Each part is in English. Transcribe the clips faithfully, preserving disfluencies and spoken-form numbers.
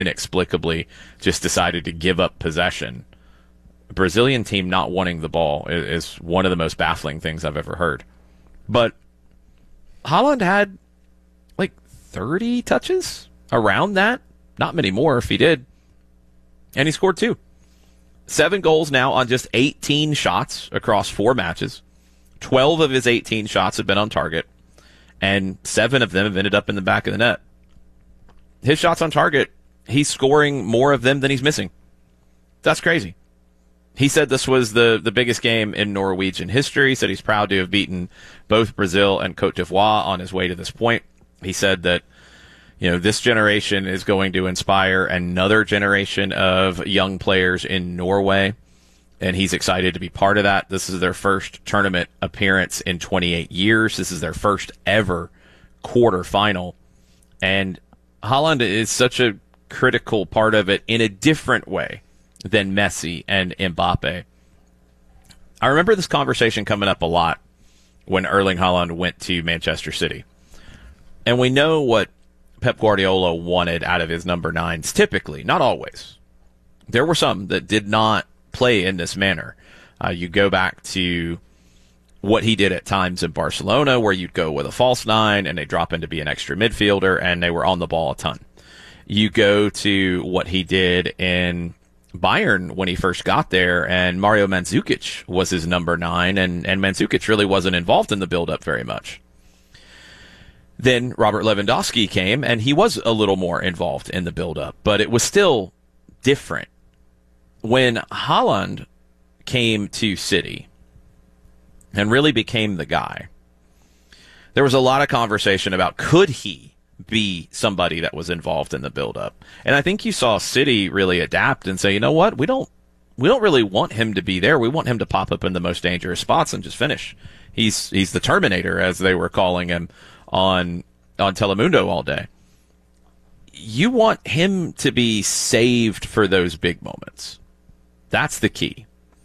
inexplicably just decided to give up possession. A Brazilian team not wanting the ball is, is one of the most baffling things I've ever heard. But Haaland had like thirty touches around that. Not many more if he did. And he scored two. Seven goals now on just eighteen shots across four matches. twelve of his eighteen shots have been on target. And seven of them have ended up in the back of the net. His shots on target, he's scoring more of them than he's missing. That's crazy. He said this was the, the biggest game in Norwegian history. He said he's proud to have beaten both Brazil and Cote d'Ivoire on his way to this point. He said that, you know, this generation is going to inspire another generation of young players in Norway, and he's excited to be part of that. This is their first tournament appearance in twenty-eight years. This is their first ever quarterfinal, and Haaland is such a critical part of it in a different way than Messi and Mbappe. I remember this conversation coming up a lot when Erling Haaland went to Manchester City. And we know what Pep Guardiola wanted out of his number nines, typically, not always. There were some that did not play in this manner. Uh, you go back to what he did at times in Barcelona, where you'd go with a false nine and they drop in to be an extra midfielder and they were on the ball a ton. You go to what he did in Bayern when he first got there, and Mario Mandzukic was his number nine, and, and Mandzukic really wasn't involved in the build-up very much. Then Robert Lewandowski came, and he was a little more involved in the build-up, but it was still different. When Haaland came to City and really became the guy, there was a lot of conversation about could he be somebody that was involved in the build-up. And I think you saw City really adapt and say, you know what, we don't we don't really want him to be there. We want him to pop up in the most dangerous spots and just finish. He's he's the Terminator, as they were calling him on on Telemundo all day. You want him to be saved for those big moments. That's the key.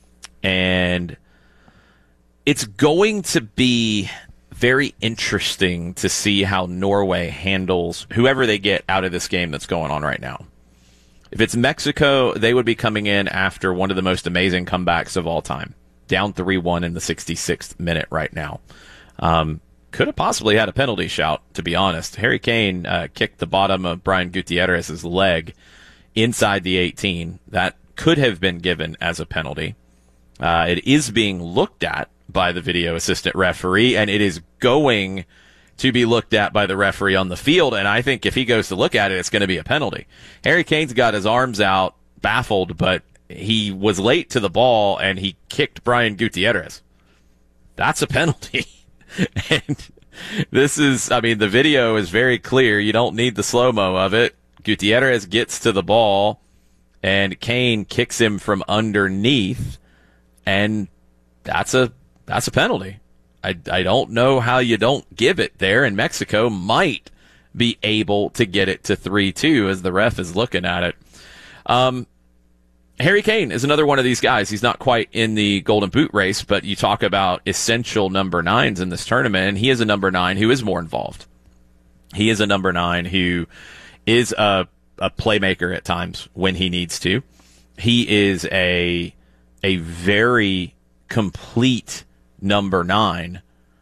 And it's going to be very interesting to see how Norway handles whoever they get out of this game that's going on right now. If it's Mexico, they would be coming in after one of the most amazing comebacks of all time. Down three one in the sixty-sixth minute right now. Um, could have possibly had a penalty shout, to be honest. Harry Kane uh, kicked the bottom of Brian Gutierrez's leg inside the eighteen. That could have been given as a penalty. Uh, it is being looked at by the video assistant referee, and it is going to be looked at by the referee on the field, and I think if he goes to look at it, it's going to be a penalty. Harry Kane's got his arms out, baffled, but he was late to the ball, and he kicked Brian Gutierrez. That's a penalty. And this is, I mean, the video is very clear. You don't need the slow-mo of it. Gutierrez gets to the ball, and Kane kicks him from underneath, and that's a That's a penalty. I, I don't know how you don't give it there, and Mexico might be able to get it to three two as the ref is looking at it. Um, Harry Kane is another one of these guys. He's not quite in the Golden Boot race, but you talk about essential number nines in this tournament, and he is a number nine who is more involved. He is a number nine who is a, a playmaker at times when he needs to. He is a a very complete number nine.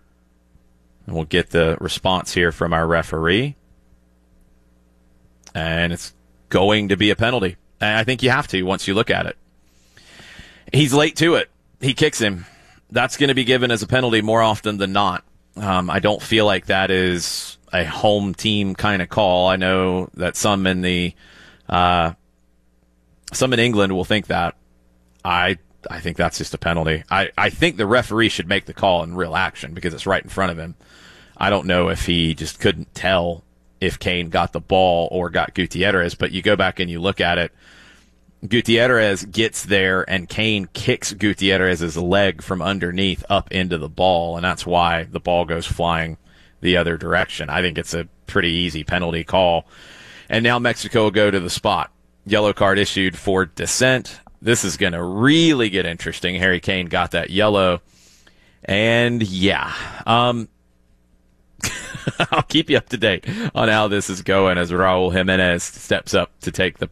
And we'll get the response here from our referee. And it's going to be a penalty. And I think you have to once you look at it. He's late to it. He kicks him. That's going to be given as a penalty more often than not. Um, I don't feel like that is a home team kind of call. I know that some in the uh, some in England will think that. I I think that's just a penalty. I, I think the referee should make the call in real action because it's right in front of him. I don't know if he just couldn't tell if Kane got the ball or got Gutierrez, but you go back and you look at it. Gutierrez gets there, and Kane kicks Gutierrez's leg from underneath up into the ball, and that's why the ball goes flying the other direction. I think it's a pretty easy penalty call. And now Mexico will go to the spot. Yellow card issued for dissent. This is going to really get interesting. Harry Kane got that yellow. And, yeah. Um, I'll keep you up to date on how this is going as Raul Jimenez steps up to take the